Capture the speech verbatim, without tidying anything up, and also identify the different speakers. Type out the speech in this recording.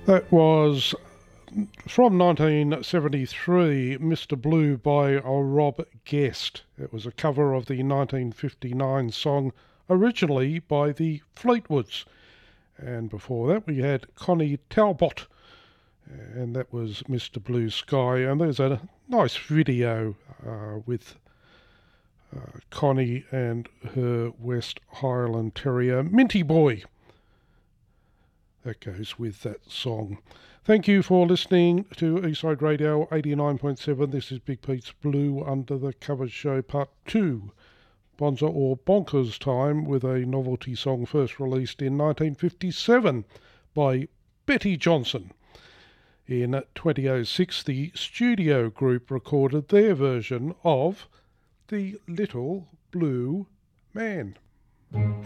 Speaker 1: That was from nineteen seventy-three, Mister Blue by Rob Guest. It was a cover of the nineteen fifty-nine song originally by the Fleetwoods. And before that we had Connie Talbot, and that was Mister Blue Sky. And there's a nice video uh, with uh, Connie and her West Highland Terrier, Minty Boy. That goes with that song. Thank you for listening to Eastside Radio eighty-nine point seven. This is Big Pete's Blue Under the Covers Show Part two. Bonza or Bonkers time with a novelty song first released in nineteen fifty-seven by Betty Johnson. In twenty oh six, the Studio Group recorded their version of The Little Blue Man.